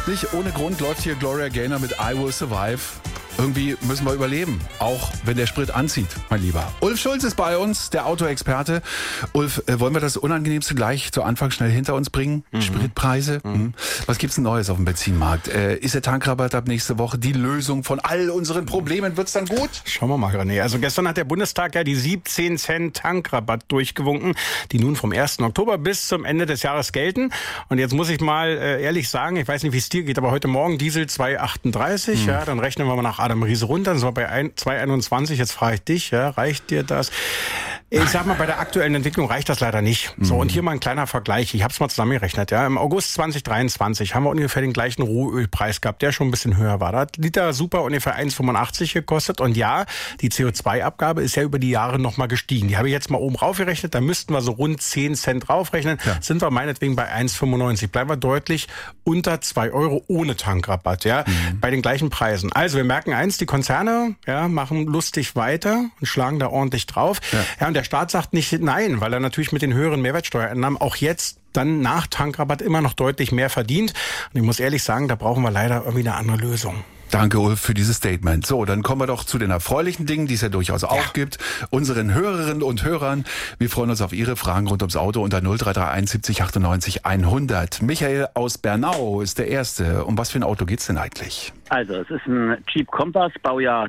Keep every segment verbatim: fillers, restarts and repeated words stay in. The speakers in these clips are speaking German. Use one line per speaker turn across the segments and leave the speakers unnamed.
Nicht ohne Grund läuft hier Gloria Gaynor mit I Will Survive. Irgendwie müssen wir überleben, auch wenn der Sprit anzieht, mein Lieber. Ulf Schulz ist bei uns, der Autoexperte. Ulf, äh, wollen wir das Unangenehmste gleich zu Anfang schnell hinter uns bringen? Mhm. Spritpreise? Mhm. Was gibt's denn Neues auf dem Benzinmarkt? Äh, ist der Tankrabatt ab nächste Woche die Lösung von all unseren Problemen? Wird's dann gut?
Schauen wir mal, René. Also gestern hat der Bundestag ja die siebzehn Cent Tankrabatt durchgewunken, die nun vom ersten Oktober bis zum Ende des Jahres gelten. Und jetzt muss ich mal äh, ehrlich sagen, ich weiß nicht, wie es dir geht, aber heute Morgen Diesel zwei achtunddreißig, mhm. ja, dann rechnen wir mal nach Adam Riese runter, dann sind wir bei zwei einundzwanzig. Jetzt frage ich dich, ja, reicht dir das? Ich sag mal, bei der aktuellen Entwicklung reicht das leider nicht. So, und hier mal ein kleiner Vergleich. Ich habe es mal zusammengerechnet. Ja, im August zwanzig dreiundzwanzig haben wir ungefähr den gleichen Rohölpreis gehabt, der schon ein bisschen höher war. Da hat Liter Super ungefähr eins Komma fünfundachtzig gekostet. Und ja, die C O zwei Abgabe ist ja über die Jahre nochmal gestiegen. Die habe ich jetzt mal oben raufgerechnet. Da müssten wir so rund zehn Cent draufrechnen. Ja. Sind wir meinetwegen bei eins Komma fünfundneunzig. Bleiben wir deutlich unter zwei Euro ohne Tankrabatt, ja, mhm. bei den gleichen Preisen. Also wir merken eins, die Konzerne ja, machen lustig weiter und schlagen da ordentlich drauf. Ja. Ja, und der Staat sagt nicht nein, weil er natürlich mit den höheren Mehrwertsteuereinnahmen auch jetzt dann nach Tankrabatt immer noch deutlich mehr verdient. Und ich muss ehrlich sagen, da brauchen wir leider irgendwie eine andere Lösung.
Danke, Ulf, für dieses Statement. So, dann kommen wir doch zu den erfreulichen Dingen, die es ja durchaus auch ja. gibt. Unseren Hörerinnen und Hörern, wir freuen uns auf Ihre Fragen rund ums Auto unter null drei drei eins siebzig achtundneunzig hundert. Michael aus Bernau ist der Erste. Um was für ein Auto geht's denn eigentlich?
Also, es ist ein Jeep Compass, Baujahr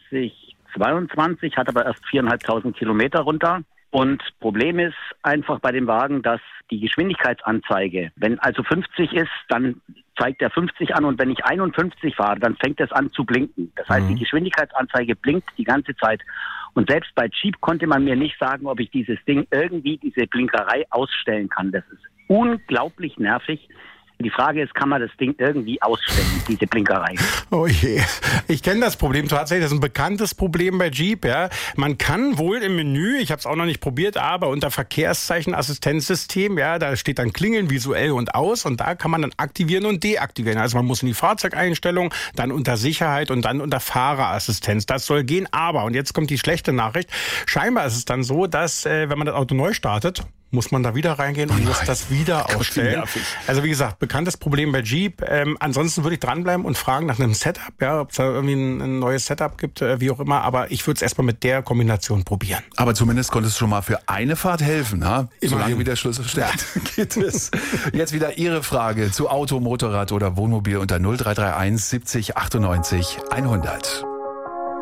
zweitausendzweiundzwanzig, hat aber erst viertausendfünfhundert Kilometer runter. Und Problem ist einfach bei dem Wagen, dass die Geschwindigkeitsanzeige, wenn also fünfzig ist, dann zeigt er fünfzig an, und wenn ich einundfünfzig fahre, dann fängt es an zu blinken. Das heißt, mhm. die Geschwindigkeitsanzeige blinkt die ganze Zeit. Und selbst bei Jeep konnte man mir nicht sagen, ob ich dieses Ding irgendwie, diese Blinkerei ausstellen kann. Das ist unglaublich nervig. Die Frage ist, kann man das Ding irgendwie ausstellen, diese Blinkerei?
Oh je. Ich kenne das Problem tatsächlich. Das ist ein bekanntes Problem bei Jeep. Ja. Man kann wohl im Menü, ich habe es auch noch nicht probiert, aber unter Verkehrszeichen Assistenzsystem, ja, da steht dann Klingeln visuell und aus, und da kann man dann aktivieren und deaktivieren. Also man muss in die Fahrzeugeinstellung, dann unter Sicherheit und dann unter Fahrerassistenz. Das soll gehen, aber, und jetzt kommt die schlechte Nachricht, scheinbar ist es dann so, dass äh, wenn man das Auto neu startet, muss man da wieder reingehen und muss das wieder ausstellen. Also wie gesagt, bekanntes Problem bei Jeep. Ähm, ansonsten würde ich dranbleiben und fragen nach einem Setup, ja, ob es da irgendwie ein, ein neues Setup gibt, äh, wie auch immer. Aber ich würde es erstmal mit der Kombination probieren.
Aber zumindest konntest du schon mal für eine Fahrt helfen, ha? Solange wie der Schlüssel steckt, geht es. Jetzt wieder Ihre Frage zu Auto, Motorrad oder Wohnmobil unter null drei drei eins siebzig achtundneunzig hundert.